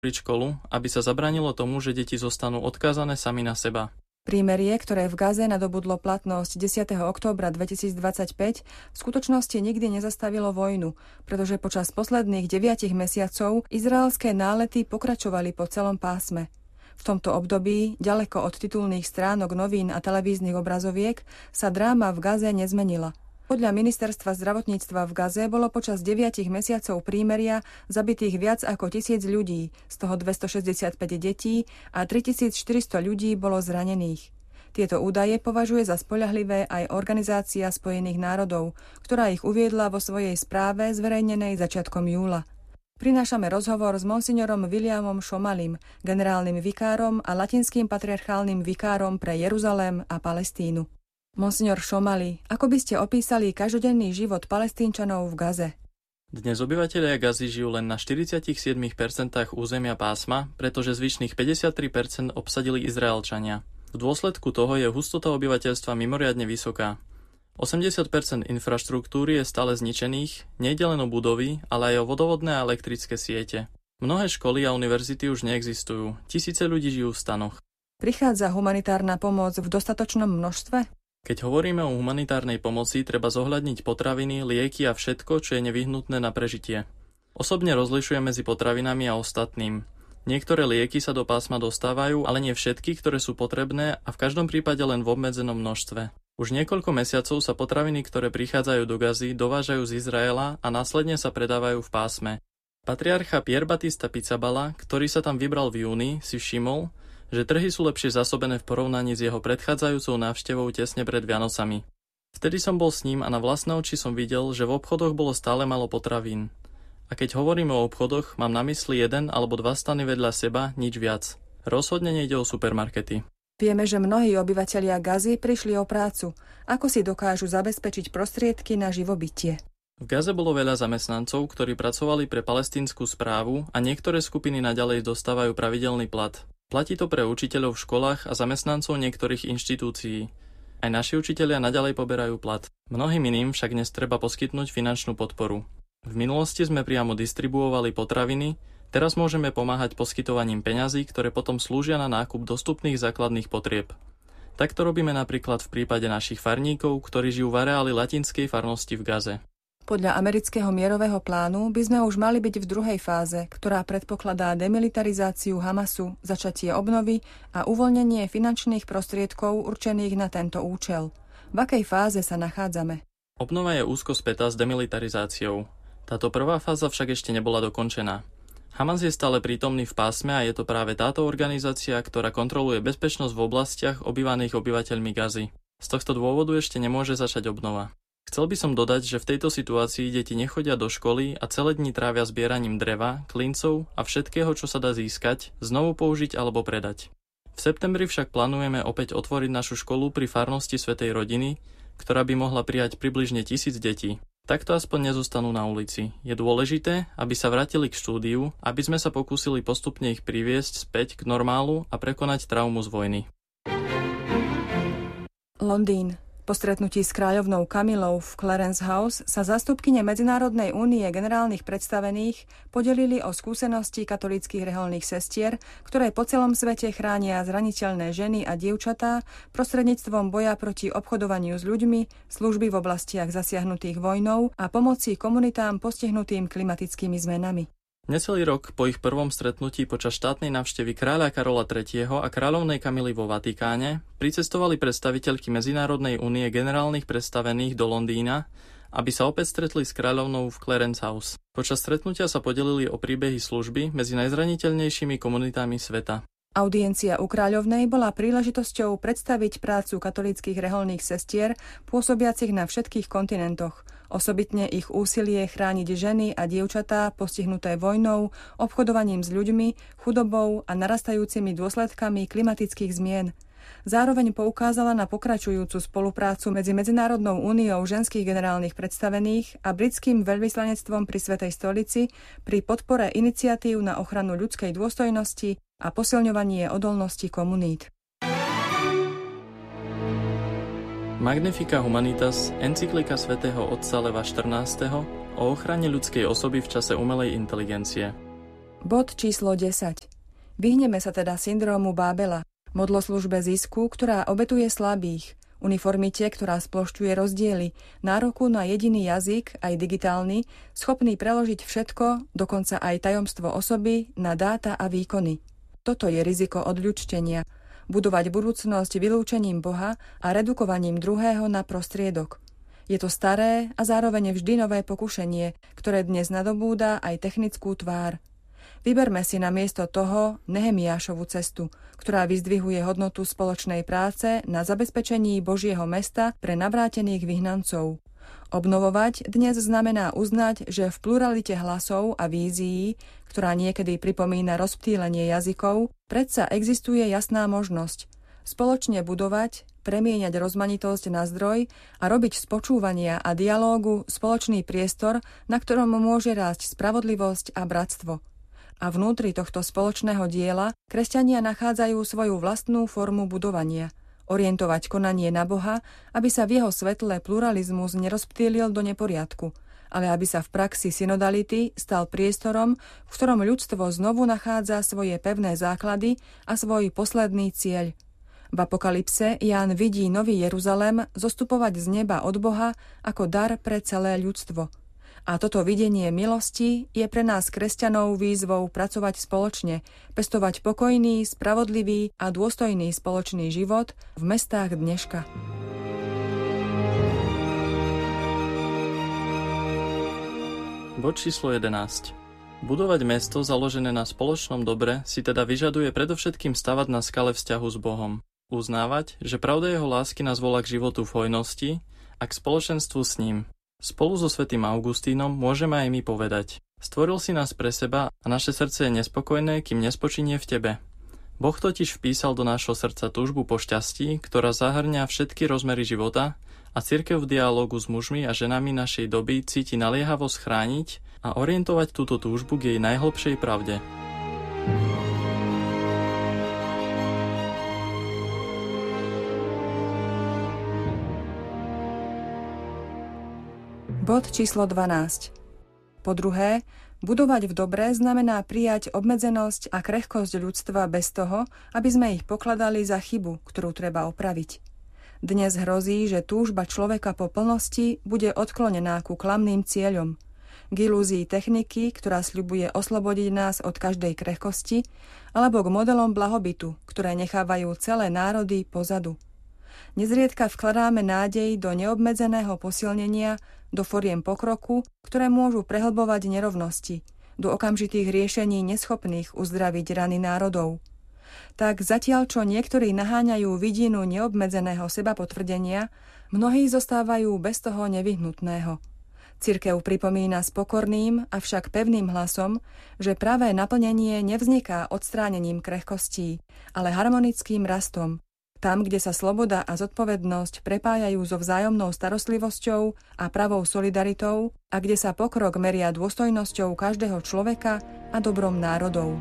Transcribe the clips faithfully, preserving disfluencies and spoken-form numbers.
školu, aby sa zabránilo tomu, že deti zostanú odkázané sami na seba. Prímerie, ktoré v Gaze nadobudlo platnosť desiateho októbra dvetisícdvadsaťpäť, v skutočnosti nikdy nezastavilo vojnu, pretože počas posledných deviatich mesiacov izraelské nálety pokračovali po celom pásme. V tomto období, ďaleko od titulných stránok novín a televíznych obrazoviek, sa dráma v Gaze nezmenila. Podľa ministerstva zdravotníctva v Gaze bolo počas deviatich mesiacov prímeria zabitých viac ako tisíc ľudí, z toho dvestošesťdesiatpäť detí a tritisícštyristo ľudí bolo zranených. Tieto údaje považuje za spoľahlivé aj Organizácia spojených národov, ktorá ich uviedla vo svojej správe zverejnenej začiatkom júla. Prinášame rozhovor s monsignorom Williamom Schomalim, generálnym vikárom a latinským patriarchálnym vikárom pre Jeruzalém a Palestínu. Monsignor Schomali, ako by ste opísali každodenný život Palestínčanov v Gaze? Dnes obyvatelia Gazy žijú len na štyridsiatich siedmich percentách územia pásma, pretože zvyšných päťdesiattri percent obsadili Izraelčania. V dôsledku toho je hustota obyvateľstva mimoriadne vysoká. osemdesiat percent infraštruktúry je stále zničených, nejde len o budovy, ale aj o vodovodné a elektrické siete. Mnohé školy a univerzity už neexistujú, tisíce ľudí žijú v stanoch. Prichádza humanitárna pomoc v dostatočnom množstve? Keď hovoríme o humanitárnej pomoci, treba zohľadniť potraviny, lieky a všetko, čo je nevyhnutné na prežitie. Osobne rozlišujem medzi potravinami a ostatným. Niektoré lieky sa do pásma dostávajú, ale nie všetky, ktoré sú potrebné a v každom prípade len v obmedzenom množstve. Už niekoľko mesiacov sa potraviny, ktoré prichádzajú do Gazy, dovážajú z Izraela a následne sa predávajú v pásme. Patriarcha Pier Batista Pizzaballa, ktorý sa tam vybral v júni, si všimol, že trhy sú lepšie zásobené v porovnaní s jeho predchádzajúcou návštevou tesne pred Vianocami. Vtedy som bol s ním a na vlastné oči som videl, že v obchodoch bolo stále málo potravín. A keď hovorím o obchodoch, mám na mysli jeden alebo dva stany vedľa seba, nič viac. Rozhodne nejde o supermarkety. Vieme, že mnohí obyvatelia Gazy prišli o prácu. Ako si dokážu zabezpečiť prostriedky na živobytie? V Gaze bolo veľa zamestnancov, ktorí pracovali pre palestínsku správu a niektoré skupiny naďalej dostávajú pravidelný plat. Platí to pre učiteľov v školách a zamestnancov niektorých inštitúcií. Aj naši učitelia naďalej poberajú plat. Mnohým iným však dnes treba poskytnúť finančnú podporu. V minulosti sme priamo distribuovali potraviny, teraz môžeme pomáhať poskytovaním peňazí, ktoré potom slúžia na nákup dostupných základných potrieb. Takto robíme napríklad v prípade našich farníkov, ktorí žijú v areáli latinskej farnosti v Gaze. Podľa amerického mierového plánu by sme už mali byť v druhej fáze, ktorá predpokladá demilitarizáciu Hamasu, začatie obnovy a uvoľnenie finančných prostriedkov určených na tento účel. V akej fáze sa nachádzame? Obnova je úzko spätá s demilitarizáciou. Táto prvá fáza však ešte nebola dokončená. Hamas je stále prítomný v pásme a je to práve táto organizácia, ktorá kontroluje bezpečnosť v oblastiach obývaných obyvateľmi Gazy. Z tohto dôvodu ešte nemôže začať obnova. Chcel by som dodať, že v tejto situácii deti nechodia do školy a celé dni trávia zbieraním dreva, klincov a všetkého, čo sa dá získať, znovu použiť alebo predať. V septembri však plánujeme opäť otvoriť našu školu pri farnosti Svätej rodiny, ktorá by mohla prijať približne tisíc detí. Takto aspoň nezostanú na ulici. Je dôležité, aby sa vrátili k štúdiu, aby sme sa pokúsili postupne ich priviesť späť k normálu a prekonať traumu z vojny. Londýn. Po stretnutí s kráľovnou Kamilou v Clarence House sa zástupkyne Medzinárodnej únie generálnych predstavených podelili o skúsenosti katolíckych reholných sestier, ktoré po celom svete chránia zraniteľné ženy a dievčatá prostredníctvom boja proti obchodovaniu s ľuďmi, služby v oblastiach zasiahnutých vojnou a pomoci komunitám postihnutým klimatickými zmenami. Necelý rok po ich prvom stretnutí počas štátnej návštevy kráľa Karola tretieho a kráľovnej Kamily vo Vatikáne pricestovali predstaviteľky Medzinárodnej únie generálnych predstavených do Londýna, aby sa opäť stretli s kráľovnou v Clarence House. Počas stretnutia sa podelili o príbehy služby medzi najzraniteľnejšími komunitami sveta. Audiencia u kráľovnej bola príležitosťou predstaviť prácu katolíckych reholných sestier pôsobiacich na všetkých kontinentoch, osobitne ich úsilie chrániť ženy a dievčatá postihnuté vojnou, obchodovaním s ľuďmi, chudobou a narastajúcimi dôsledkami klimatických zmien. Zároveň poukázala na pokračujúcu spoluprácu medzi Medzinárodnou úniou ženských generálnych predstavených a britským veľvyslanectvom pri Svätej stolici pri podpore iniciatív na ochranu ľudskej dôstojnosti a posilňovanie odolnosti komunít. Magnifica Humanitas, encyklika svätého otca Leva štrnásteho o ochrane ľudskej osoby v čase umelej inteligencie. Bod číslo desať. Vyhneme sa teda syndrómu Bábela, modloslužbe zisku, ktorá obetuje slabých, uniformite, ktorá splošťuje rozdiely, nároku na jediný jazyk, aj digitálny, schopný preložiť všetko, dokonca aj tajomstvo osoby, na dáta a výkony. Toto je riziko odľudštenia. Budovať budúcnosť vylúčením Boha a redukovaním druhého na prostriedok. Je to staré a zároveň vždy nové pokušenie, ktoré dnes nadobúda aj technickú tvár. Vyberme si namiesto toho Nehemiášovu cestu, ktorá vyzdvihuje hodnotu spoločnej práce na zabezpečení Božieho mesta pre navrátených vyhnancov. Obnovovať dnes znamená uznať, že v pluralite hlasov a vízií, ktorá niekedy pripomína rozptýlenie jazykov, predsa existuje jasná možnosť spoločne budovať, premieňať rozmanitosť na zdroj a robiť z počúvania a dialógu spoločný priestor, na ktorom môže rásť spravodlivosť a bratstvo. A vnútri tohto spoločného diela kresťania nachádzajú svoju vlastnú formu budovania, orientovať konanie na Boha, aby sa v jeho svetle pluralizmus nerozptýlil do neporiadku, ale aby sa v praxi synodality stal priestorom, v ktorom ľudstvo znovu nachádza svoje pevné základy a svoj posledný cieľ. V Apokalypse Ján vidí nový Jeruzalém zostupovať z neba od Boha ako dar pre celé ľudstvo. A toto videnie milosti je pre nás kresťanov výzvou pracovať spoločne, pestovať pokojný, spravodlivý a dôstojný spoločný život v mestách dneška. Bod číslo jedenásť. Budovať mesto založené na spoločnom dobre si teda vyžaduje predovšetkým stavať na skale vzťahu s Bohom. Uznávať, že pravda jeho lásky nás volá k životu v hojnosti a k spoločenstvu s ním. Spolu so svätým Augustínom môžeme aj my povedať: Stvoril si nás pre seba a naše srdce je nespokojné, kým nespočinie v tebe. Boh totiž vpísal do nášho srdca túžbu po šťastí, ktorá zahŕňa všetky rozmery života, a cirkev v dialógu s mužmi a ženami našej doby cíti naliehavosť chrániť a orientovať túto túžbu k jej najhlbšej pravde. Bod číslo dvanásť. Po druhé, budovať v dobre znamená prijať obmedzenosť a krehkosť ľudstva bez toho, aby sme ich pokladali za chybu, ktorú treba opraviť. Dnes hrozí, že túžba človeka po plnosti bude odklonená ku klamným cieľom, k ilúzii techniky, ktorá sľubuje oslobodiť nás od každej krehkosti, alebo k modelom blahobytu, ktoré nechávajú celé národy pozadu. Nezriedka vkladáme nádej do neobmedzeného posilnenia, do foriem pokroku, ktoré môžu prehlbovať nerovnosti, do okamžitých riešení neschopných uzdraviť rany národov. Tak zatiaľ, čo niektorí naháňajú vidinu neobmedzeného sebapotvrdenia, mnohí zostávajú bez toho nevyhnutného. Cirkev pripomína s pokorným, avšak pevným hlasom, že pravé naplnenie nevzniká odstránením krehkostí, ale harmonickým rastom, tam, kde sa sloboda a zodpovednosť prepájajú so vzájomnou starostlivosťou a pravou solidaritou a kde sa pokrok meria dôstojnosťou každého človeka a dobrom národov.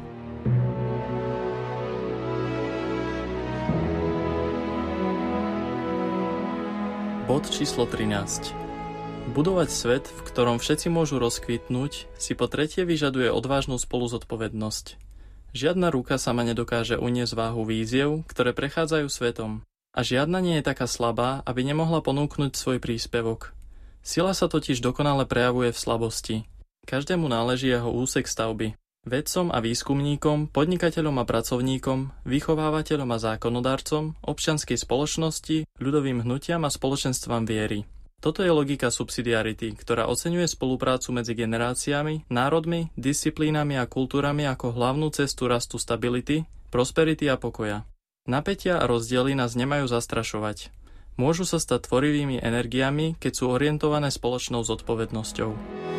Bod číslo trinásť. Budovať svet, v ktorom všetci môžu rozkvitnúť, si po tretie vyžaduje odvážnu spoluzodpovednosť. Žiadna ruka sama nedokáže uniesť váhu víziev, ktoré prechádzajú svetom. A žiadna nie je taká slabá, aby nemohla ponúknuť svoj príspevok. Sila sa totiž dokonale prejavuje v slabosti. Každému náleží jeho úsek stavby. Vedcom a výskumníkom, podnikateľom a pracovníkom, vychovávateľom a zákonodarcom, občianskej spoločnosti, ľudovým hnutiam a spoločenstvám viery. Toto je logika subsidiarity, ktorá oceňuje spoluprácu medzi generáciami, národmi, disciplínami a kultúrami ako hlavnú cestu rastu stability, prosperity a pokoja. Napätia a rozdiely nás nemajú zastrašovať. Môžu sa stať tvorivými energiami, keď sú orientované spoločnou zodpovednosťou.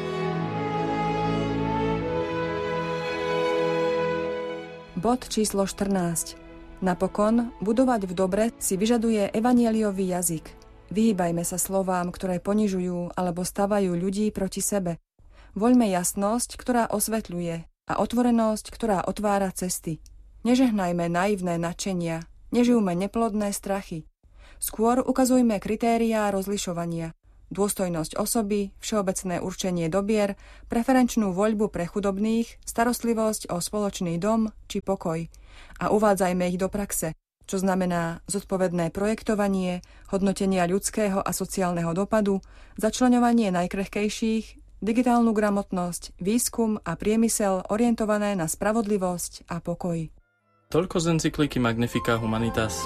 Bod číslo štrnásť. Napokon, budovať v dobre si vyžaduje evanjeliový jazyk. Vyhýbajme sa slovám, ktoré ponižujú alebo stavajú ľudí proti sebe. Voľme jasnosť, ktorá osvetľuje, a otvorenosť, ktorá otvára cesty. Nežehnajme naivné nadšenia, nežijme neplodné strachy. Skôr ukazujme kritériá rozlišovania. dôstojnosť osoby, všeobecné určenie dobier, preferenčnú voľbu pre chudobných, starostlivosť o spoločný dom či pokoj. A uvádzajme ich do praxe, čo znamená zodpovedné projektovanie, hodnotenia ľudského a sociálneho dopadu, začleňovanie najkrehkejších, digitálnu gramotnosť, výskum a priemysel orientované na spravodlivosť a pokoj. Toľko z encykliky Magnificat Humanitas.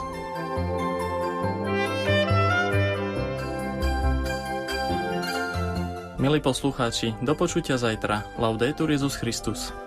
Milí poslucháči, do počutia zajtra. Laudetur Jesus Christus.